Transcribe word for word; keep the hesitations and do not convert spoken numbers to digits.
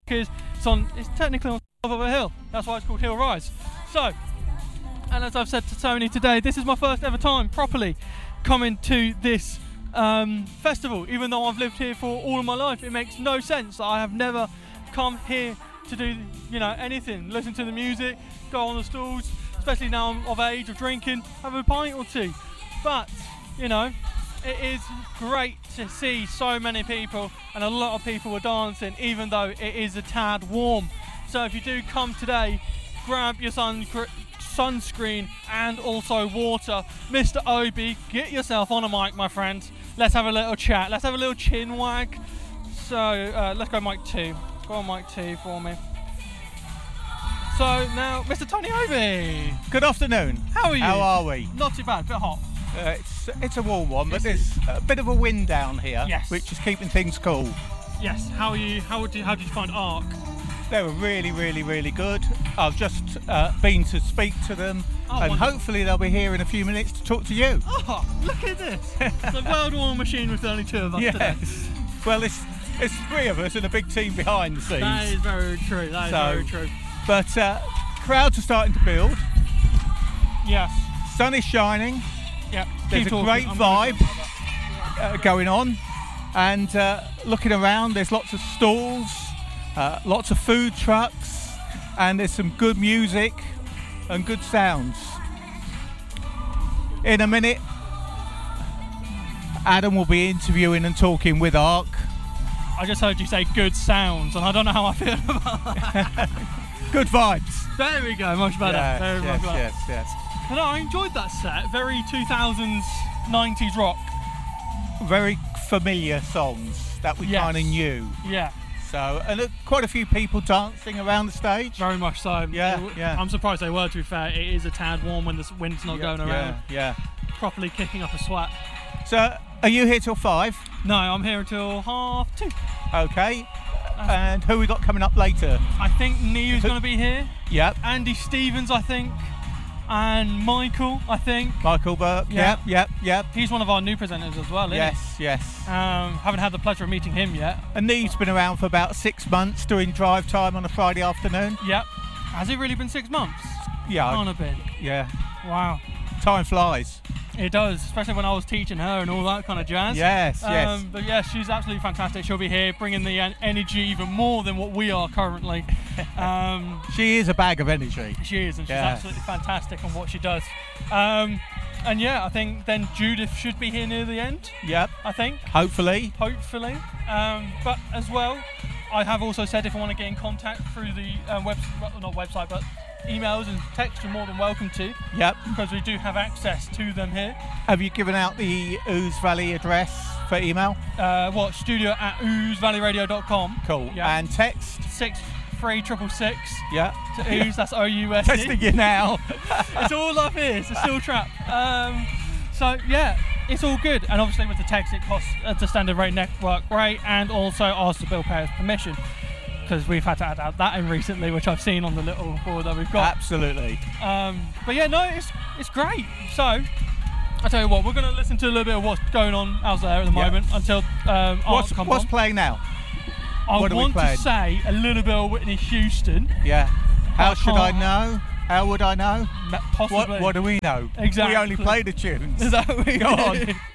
because it's on. It's technically on top of a hill. That's why it's called Hill Rise. So, and as I've said to Tony today, this is my first ever time properly coming to this um, festival. Even though I've lived here for all of my life, it makes no sense. I have never come here to do, you know, anything. Listen to the music, go on the stalls. Especially now I'm of age of drinking, have a pint or two. But, you know, it is great to see so many people, and a lot of people are dancing, even though it is a tad warm. So if you do come today, grab your sun sunscreen and also water. Mister Obi, get yourself on a mic, my friend. Let's have a little chat. Let's have a little chin wag. So uh, let's go mic two. Go on mic two for me. So now, Mister Tony Obi. Good afternoon. How are you? How are we? Not too bad, a bit hot. Uh, it's it's a warm one, but there's a bit of a wind down here, yes. which is keeping things cool. Yes. How are you? How did how did you find ARC? They were really, really, really good. I've just uh, been to speak to them, oh, and wonderful. hopefully they'll be here in a few minutes to talk to you. Oh, look at this! It's a world war machine with only two of us yes. today. Well, it's it's three of us and a big team behind the scenes. That is very true. That is so, very true. But uh, crowds are starting to build. Yes. Sun is shining. Yeah. There's Keep a talking. great I'm vibe uh, going on, and uh, looking around, there's lots of stalls, uh, lots of food trucks, and there's some good music and good sounds. In a minute, Adam will be interviewing and talking with ARC. I just heard you say good sounds, and I don't know how I feel about that. Good vibes. There we go, much better. Yes, Very yes, much better. yes, yes. But no, I enjoyed that set. Very two thousands, nineties rock. Very familiar songs that we Yes. kind of knew. Yeah. So, and uh, quite a few people dancing around the stage. Very much so. Yeah, It- yeah. I'm surprised they were, to be fair. It is a tad warm when the wind's not Yeah, going around. Yeah, Properly kicking up a sweat. yeah. So, are you here till five? No, I'm here until half two. Okay. And who we got coming up later? I think Neo's going to be here. Yep. Andy Stevens, I think. And Michael, I think. Michael Burke. Yeah. Yep, yep, yep. He's one of our new presenters as well, isn't Yes, yes. he? Um, haven't had the pleasure of meeting him yet. And Neve's been around for about six months doing drive time on a Friday afternoon. Yep. Has it really been six months? Yeah. Can't have been. Yeah. Wow. Time flies. It does, especially when I was teaching her and all that kind of jazz. Yes, yes. Um, but yeah, she's absolutely fantastic. She'll be here bringing the en- energy even more than what we are currently. Um, She is a bag of energy. she is, and she's Yeah. absolutely fantastic on what she does. Um, and yeah, I think then Judith should be here near the end, Yep. I think, Hopefully. hopefully. Um, but as well, I have also said if I want to get in contact through the um, web, well, not website, but emails and text, you're more than welcome to, Yep. because we do have access to them here. Have you given out the Ooze Valley address for email? Uh, what, studio at ooze valley radio dot com. Cool. Yeah. And text? Six three triple six Yeah. to ooze, that's O U S E. Testing you now. It's all up here, it's a steel trap. Um, so yeah, it's all good. And obviously with the text, it costs uh, the standard rate network rate, and also ask the bill payer's permission, because we've had to add out that in recently, which I've seen on the little board that we've got. Absolutely. Um, but yeah, no, it's it's great. So I tell you what, we're going to listen to a little bit of what's going on out there at the Yeah. moment until um, Art What's, comes what's on. playing now? I what are we want to playing? say a little bit of Whitney Houston. Yeah. How I should I can't- know? How would I know? Possibly. What, what do we know? Exactly. We only play the tunes. Is that what we Go on. do?